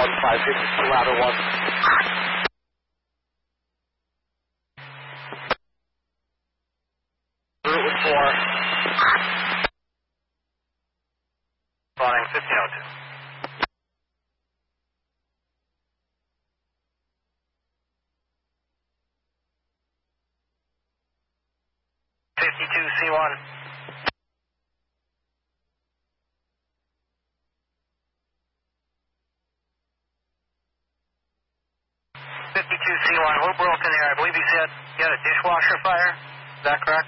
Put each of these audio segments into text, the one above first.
1552, ladder 1. Route with 4. Spawning 1502. 52C1. We're broken here. I believe you said you had a dishwasher fire. Is that correct?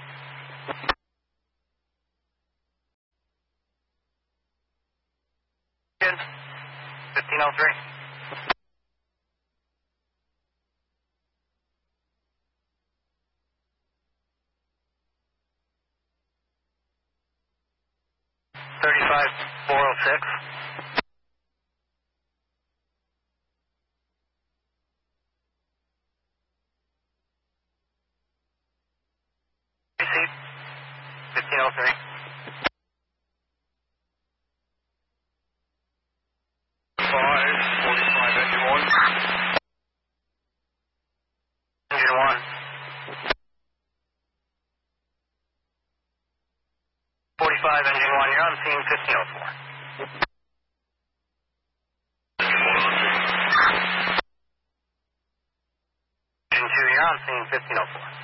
Good. 1503. $35,406. Receipt. 1503. 45 engine 1. Engine 1. 45 engine 1. You're on scene 1504. Engine 2. You're on scene 1504.